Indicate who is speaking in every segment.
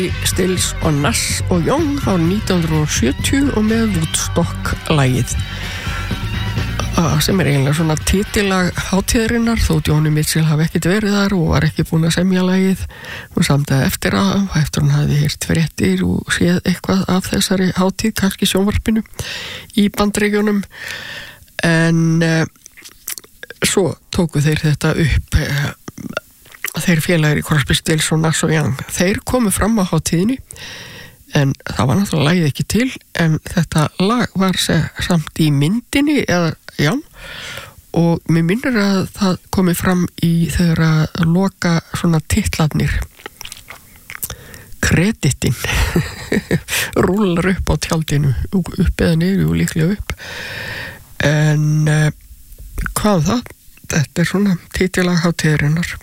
Speaker 1: Stills og Nass og Young á 1970 og með Woodstock-lagið sem eiginlega svona titilag hátíðarinnar þótt Joni Mitchell hafi ekkert verið þar og var ekki búin að semja lagið og samt að eftir hann hafði heyrt fréttir og séð eitthvað af þessari hátíð, kannski sjónvarpinu í Bandaríkjunum en svo tóku þeir þetta upp þeir félagar í Crosby, Stills og Nass og Young þeir komu fram á hátíðinni en það var náttúrulega lagið ekki til en þetta lag var samt í myndinni eða já og mér minnir að það komi fram í þegar að loka svona titlarnir kreditin rúlar upp á tjaldinu upp eða niður og líklega upp en hvað það? Þetta svona titilag hátíðarinnar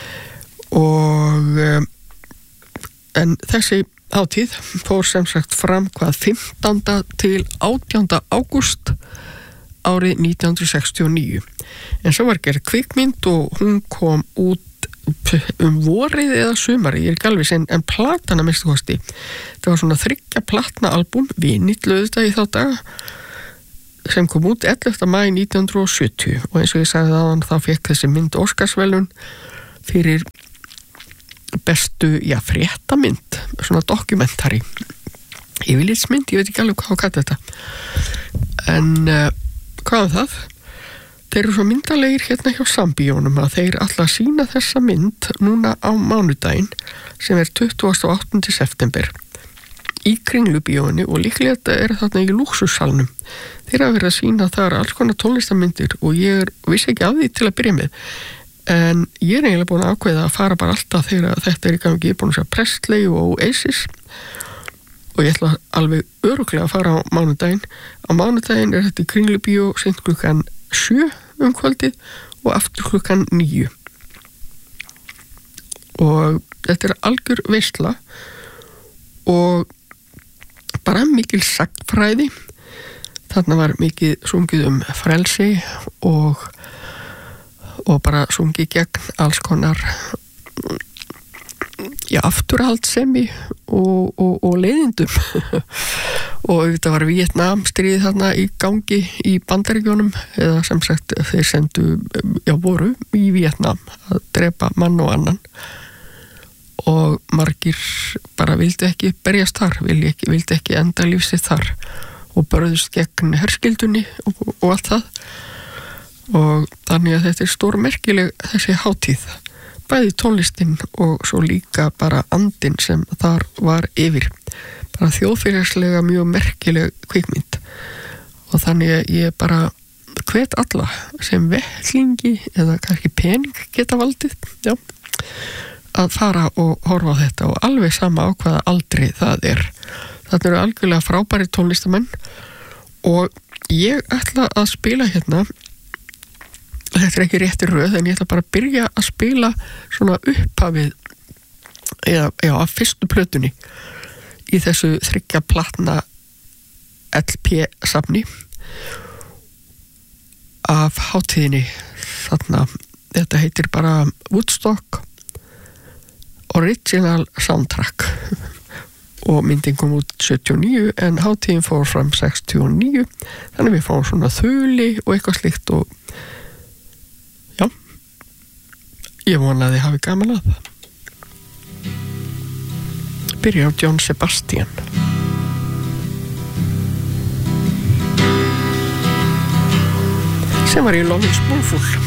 Speaker 1: og en þessi hátíð fór sem sagt fram hvað 15. til 18. ágúst árið 1969 en svo var gerð kvikmynd og hún kom út vorið eða sumarið, ég ekki alveg en platana minnstu kosti það var svona 3 platna albúm vinitluðu þetta í þá daga sem kom út 11. maí 1970 og eins og ég sagði þaðan þá fekk þessi mynd Óskarsverðlaun fyrir bestu, fréttamynd svona dokumentari yfirlitsmynd, ég veit ekki alveg hvað kalla þetta en hvað það? Þeir eru svo myndalegir hérna hjá Sambíónum að þeir alltaf sína þessa mynd núna á mánudaginn sem 28. september í Kringlubíóinu og líklega þetta þarna í lúxussalnum þeir hafa verið að sína þar alls konar tónlistarmyndir og ég vissi ekki af því til að byrja með en ég eiginlega búin að ákveða að fara bara alltaf þegar þetta í gangi, ég búin að segja Presley og Oasis og ég ætla alveg örugglega að fara á mánudaginn þetta í Kringlubíó sent klukkan 7 kvöldið og aftur klukkan 9 og þetta algjör veisla og bara mikil sagnfræði þarna var mikið sungið frelsi og bara sungið gegn alls konar afturhaldssemi og leiðindum og þetta var Víetnamstríð þarna í gangi í Bandaríkjunum eða sem sagt þeir sendu voru í Víetnam að drepa mann og annan og margir bara vildi ekki berjast þar vildi ekki enda lífsitt þar og börðust gegn herskildunni og allt það og þannig að þetta stórmerkileg þessi hátíð bæði tónlistin og svo líka bara andinn sem þar var yfir bara þjóðfélagslega mjög merkileg kvikmynd og þannig að ég bara hvet alla sem vettlingi eða kannski pening geta valdið að fara og horfa á þetta og alveg sama á hvaða aldri það þetta eru algjörlega frábæri tónlistamenn og ég ætla að spila hérna þetta ekki réttir röð en ég ætla bara að byrja að spila svona upphafið af fyrstu plötunni í þessu 3 platna LP-safni af hátíðinni þarna, þetta heitir bara Woodstock Original Soundtrack og myndin kom út 79 en hátíðin fór fram 69 þannig við fáum svona þuli og eitthvað slíkt og ég vona að þið hafi gaman að það. Byrja á John Sebastian. Sem var í Love is Spoonful.